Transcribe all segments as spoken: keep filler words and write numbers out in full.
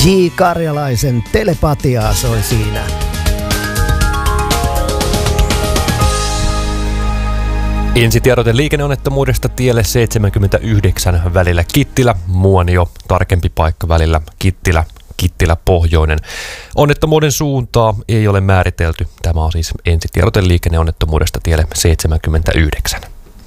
J. Karjalaisen Telepatiaa soi siinä. Ensitiedote liikenneonnettomuudesta tielle seitsemänkymmentäyhdeksän välillä Kittilä, Muonio, tarkempi paikka välillä Kittilä, Kittilä Pohjoinen. Onnettomuuden suuntaa ei ole määritelty. Tämä on siis ensitiedote liikenneonnettomuudesta tielle seitsemänkymmentäyhdeksän.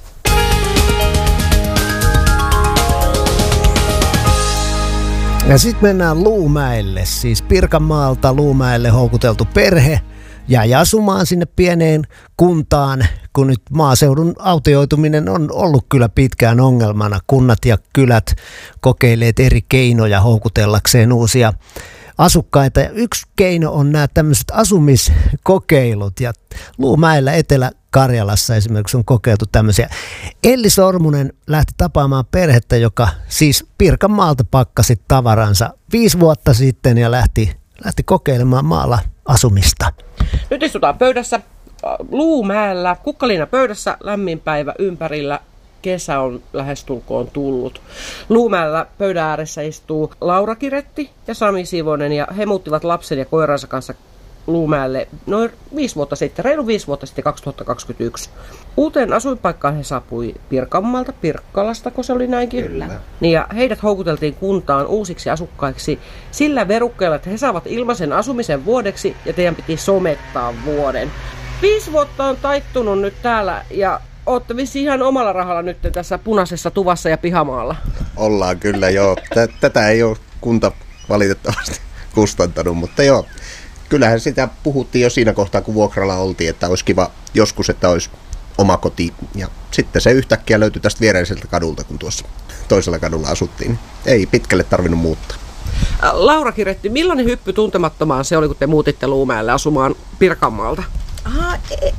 Ja sitten mennään Luumäelle, siis Pirkanmaalta Luumäelle houkuteltu perhe jäi asumaan sinne pieneen kuntaan, kun nyt maaseudun autioituminen on ollut kyllä pitkään ongelmana. Kunnat ja kylät kokeilevat eri keinoja houkutellakseen uusia asukkaita. Ja yksi keino on nämä tämmöiset asumiskokeilut. Ja Luumäellä Etelä-Karjalassa esimerkiksi on kokeiltu tämmöisiä. Elli Sormunen lähti tapaamaan perhettä, joka siis Pirkanmaalta pakkasi tavaransa viisi vuotta sitten ja lähti, lähti kokeilemaan maalla asumista. Nyt istutaan pöydässä Luumäellä, kukkaliina pöydässä, lämmin päivä ympärillä. Kesä on lähestulkoon tullut. Luumäellä pöydän ääressä istuu Laura Kiretti ja Sami Sivonen ja he muuttivat lapsen ja koiransa kanssa Luumäelle noin viisi vuotta sitten, reilu viisi vuotta sitten kaksituhattakaksikymmentäyksi. Uuteen asuinpaikkaan he saapui Pirkanmaalta, Pirkkalasta, kun se oli näinkin. Kyllä. Niin ja heidät houkuteltiin kuntaan uusiksi asukkaiksi sillä verukkeella, että he saavat ilmaisen asumisen vuodeksi ja teidän piti somettaa vuoden. Viisi vuotta on taittunut nyt täällä ja ootte vissiin ihan omalla rahalla nyt tässä punaisessa tuvassa ja pihamaalla. Ollaan kyllä, joo. Tätä ei ole kunta valitettavasti kustantanut, mutta joo. Kyllähän sitä puhuttiin jo siinä kohtaa, kun vuokralla oltiin, että olisi kiva joskus, että olisi oma koti. Ja sitten se yhtäkkiä löytyi tästä viereiseltä kadulta, kun tuossa toisella kadulla asuttiin. Ei pitkälle tarvinnut muuttaa. Laura Kiretti, millainen hyppy tuntemattomaan se oli, kun te muutitte Luumäelle asumaan Pirkanmaalta? Aha,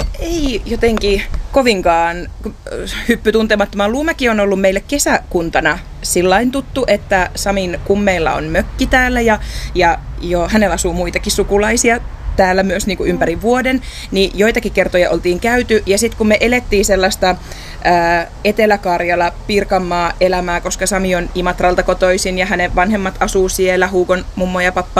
ei jotenkin kovinkaan hyppy tuntemattomaan. Luumäki on ollut meille kesäkuntana sillain tuttu, että Samin kummeilla on mökki täällä ja, ja jo hänellä asuu muitakin sukulaisia täällä myös niin kuin ympäri vuoden, niin joitakin kertoja oltiin käyty. Ja sitten kun me elettiin sellaista ää, Etelä-Karjala, Pirkanmaa elämää, koska Sami on Imatralta kotoisin ja hänen vanhemmat asuu siellä, Huukon mummo ja pappa